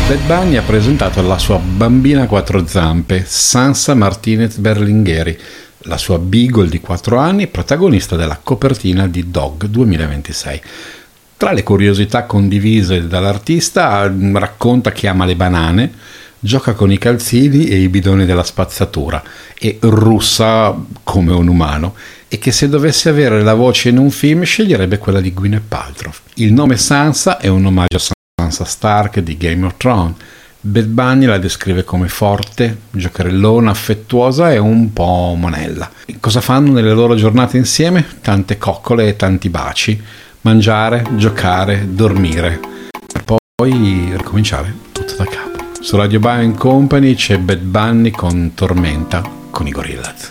Bad Bunny ha presentato la sua bambina a quattro zampe, Sansa Martinez Berlingueri, la sua Beagle di 4 anni, protagonista della copertina di Dog 2026. Tra le curiosità condivise dall'artista, racconta che ama le banane, gioca con i calzini e i bidoni della spazzatura e russa come un umano, e che se dovesse avere la voce in un film sceglierebbe quella di Gwyneth Paltrow. Il nome Sansa è un omaggio a Sansa Stark di Game of Thrones. Bad Bunny la descrive come forte, giocherellona, affettuosa e un po' monella. Cosa fanno nelle loro giornate insieme? Tante coccole e tanti baci, mangiare, giocare, dormire, per poi ricominciare tutto da capo. Su Radio Bioin Company c'è Bad Bunny con Tormenta con i Gorillaz.